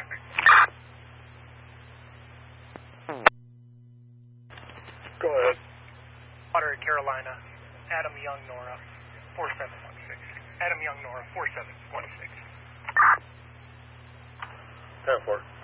Go ahead. Water at Carolina, Adam Young, Nora, 4716. Adam Young, Nora, 4716. 10-4.